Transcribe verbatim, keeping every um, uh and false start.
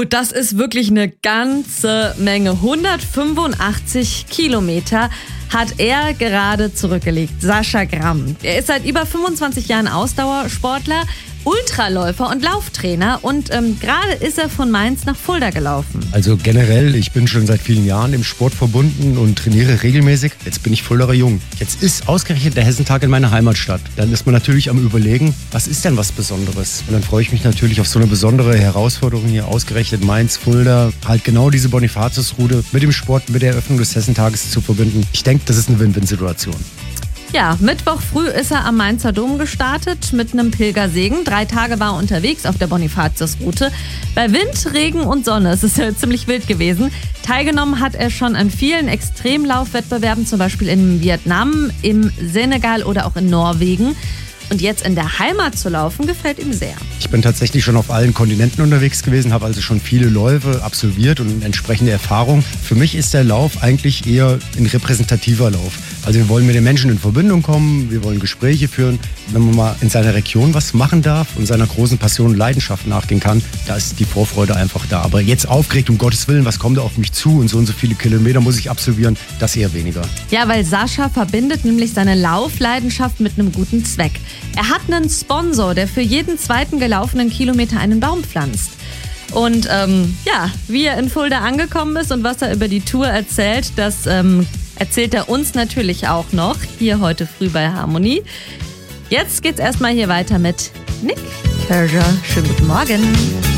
Puh, das ist wirklich eine ganze Menge. hundertfünfundachtzig Kilometer hat er gerade zurückgelegt. Sascha Gramm. Er ist seit über fünfundzwanzig Jahren Ausdauersportler, Ultraläufer und Lauftrainer und ähm, gerade ist er von Mainz nach Fulda gelaufen. Also generell, ich bin schon seit vielen Jahren im Sport verbunden und trainiere regelmäßig. Jetzt bin ich Fuldaer Jung. Jetzt ist ausgerechnet der Hessentag in meiner Heimatstadt. Dann ist man natürlich am Überlegen, was ist denn was Besonderes? Und dann freue ich mich natürlich auf so eine besondere Herausforderung hier, ausgerechnet Mainz, Fulda, halt genau diese Bonifatiusroute mit dem Sport, mit der Eröffnung des Hessentages zu verbinden. Ich denke, das ist eine Win-Win-Situation. Ja, Mittwoch früh ist er am Mainzer Dom gestartet mit einem Pilgersegen. Drei Tage war er unterwegs auf der Bonifatiusroute. Bei Wind, Regen und Sonne. Es ist ja ziemlich wild gewesen. Teilgenommen hat er schon an vielen Extremlaufwettbewerben, zum Beispiel in Vietnam, im Senegal oder auch in Norwegen. Und jetzt in der Heimat zu laufen, gefällt ihm sehr. Ich bin tatsächlich schon auf allen Kontinenten unterwegs gewesen, habe also schon viele Läufe absolviert und entsprechende Erfahrung. Für mich ist der Lauf eigentlich eher ein repräsentativer Lauf. Also wir wollen mit den Menschen in Verbindung kommen, wir wollen Gespräche führen. Wenn man mal in seiner Region was machen darf und seiner großen Passion und Leidenschaft nachgehen kann, da ist die Vorfreude einfach da. Aber jetzt aufgeregt, um Gottes Willen, was kommt da auf mich zu und so und so viele Kilometer muss ich absolvieren, das eher weniger. Ja, weil Sascha verbindet nämlich seine Laufleidenschaft mit einem guten Zweck. Er hat einen Sponsor, der für jeden zweiten gelaufenen Kilometer einen Baum pflanzt. Und ähm, ja, wie er in Fulda angekommen ist und was er über die Tour erzählt, das ähm, erzählt er uns natürlich auch noch, hier heute früh bei Harmonie. Jetzt geht's erstmal hier weiter mit Nick Kershaw. Schönen guten Morgen.